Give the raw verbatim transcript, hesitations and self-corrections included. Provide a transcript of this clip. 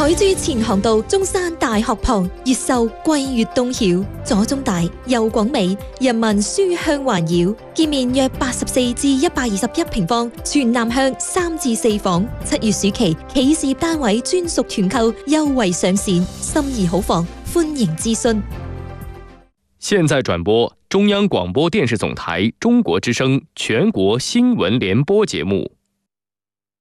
海珠前航道中山大學旁，越秀桂越東曉，左中大右廣美，人民書香環繞，建面約八十四至一百二十一平方，全南向三至四房。七月暑期企事業單位專屬團購優惠上線，心儀好房，歡迎諮詢。 現在轉播中央廣播電視總台中國之聲全國新聞聯播節目。